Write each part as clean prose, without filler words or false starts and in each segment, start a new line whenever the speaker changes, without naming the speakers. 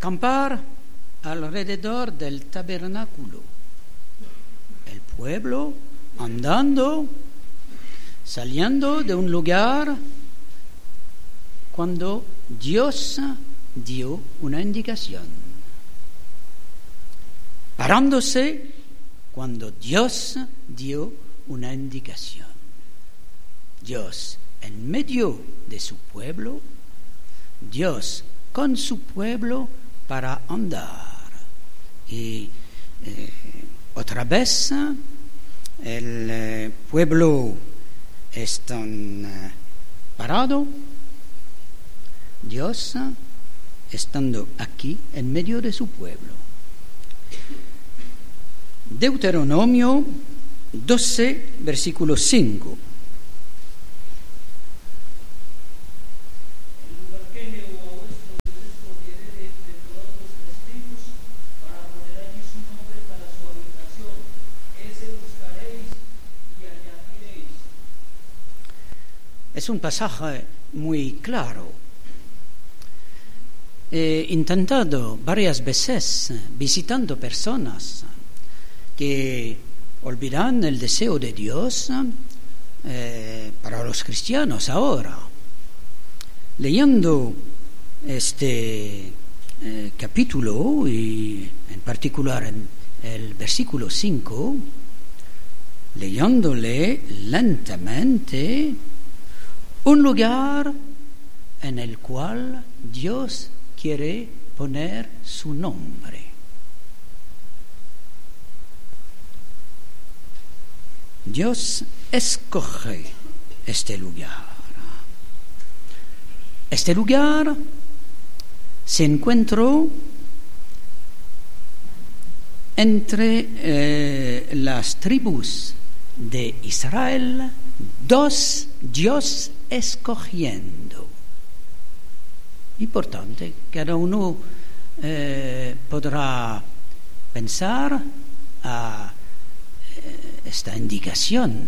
acampar alrededor del tabernáculo. El pueblo andando, saliendo de un lugar cuando Dios dio una indicación, parándose cuando Dios dio una indicación. Dios en medio de su pueblo, Dios con su pueblo para andar. Y otra vez el pueblo está parado, Dios estando aquí en medio de su pueblo. Deuteronomio 12, versículo 5. Es un pasaje muy claro. He intentado varias veces, visitando personas que olvidan el deseo de Dios para los cristianos ahora. Leyendo este capítulo, y en particular en el versículo 5, leyéndole lentamente, un lugar en el cual Dios quiere poner su nombre. Dios escoge este lugar. Este lugar se encontró entre las tribus de Israel, dos Dios escogiendo. Importante, cada uno podrá pensar a esta indicación.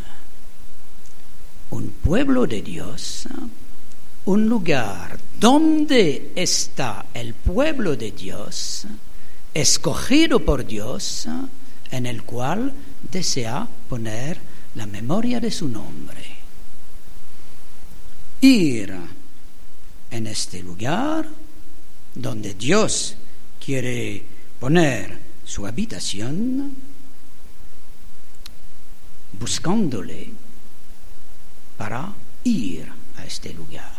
Un pueblo de Dios, un lugar donde está el pueblo de Dios, escogido por Dios, en el cual desea poner la memoria de su nombre. Ir en este lugar donde Dios quiere poner su habitación, buscándole para ir a este lugar.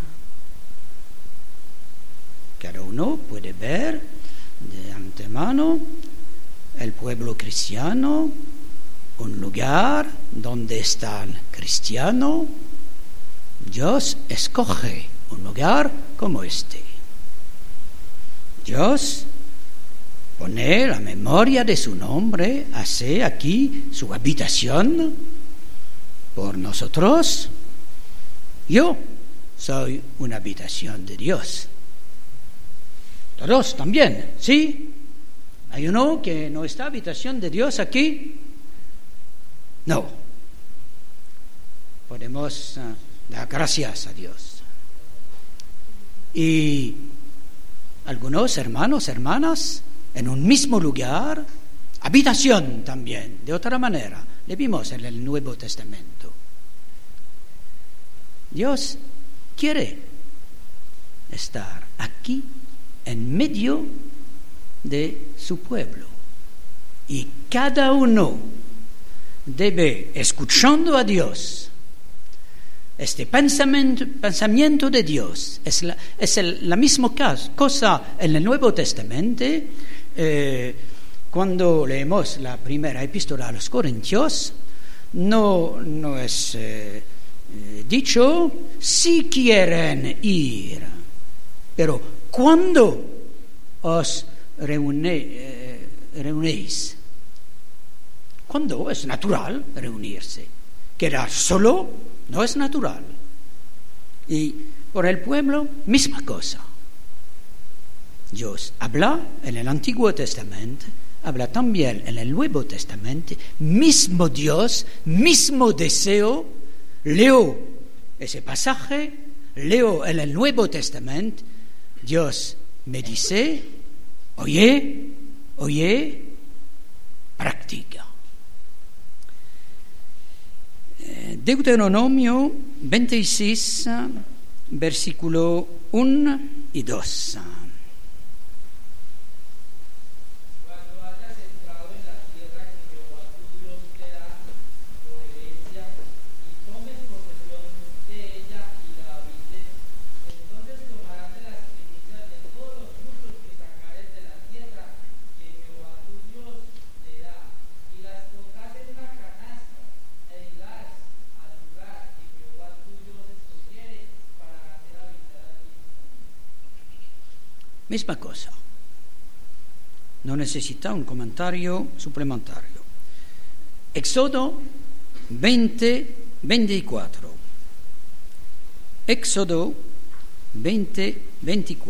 Cada uno puede ver de antemano el pueblo cristiano, un lugar donde está el cristiano. Dios escoge un lugar como este. Dios pone la memoria de su nombre, hace aquí su habitación por nosotros. Yo soy una habitación de Dios. Todos también, ¿sí? ¿Hay uno que no está habitación de Dios aquí? No. Podemos dar gracias a Dios. Y algunos hermanos, hermanas, en un mismo lugar, habitación también, de otra manera. Le vimos en el Nuevo Testamento. Dios quiere estar aquí en medio de su pueblo. Y cada uno debe, escuchando a Dios, este pensamiento de Dios, es la misma cosa en el Nuevo Testamento. Cuando leemos la primera epístola a los Corintios, no es dicho si quieren ir, pero cuando os reunéis, cuando es natural reunirse. Quedar solo no es natural. Y por el pueblo, misma cosa. Dios habla en el Antiguo Testamento, habla también en el Nuevo Testamento, mismo Dios, mismo deseo. Leo ese pasaje, leo en el Nuevo Testamento, Dios me dice, oye, practica. Deuteronomio 26, versículo 1 y 2. Misma cosa, no necesita un comentario suplementario. Éxodo 20, 24. Éxodo 20, 24.